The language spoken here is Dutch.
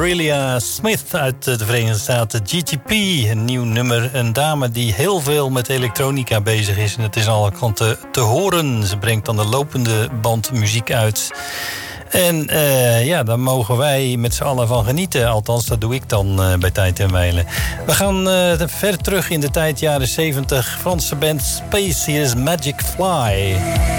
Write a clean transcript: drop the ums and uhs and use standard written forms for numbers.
Aurelia Smith uit de Verenigde Staten. GTP, een nieuw nummer. Een dame die heel veel met elektronica bezig is. En het is al te horen. Ze brengt dan de lopende band muziek uit. En daar mogen wij met z'n allen van genieten. Althans, dat doe ik dan bij Tijd en Wijlen. We gaan ver terug in de tijd, jaren 70. Franse band Space, hier is Magic Fly.